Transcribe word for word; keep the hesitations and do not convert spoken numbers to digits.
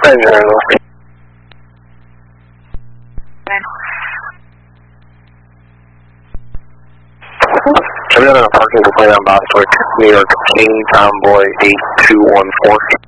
Should we go to the parking to play on Boswick, New York, King Tomboy eight two one four.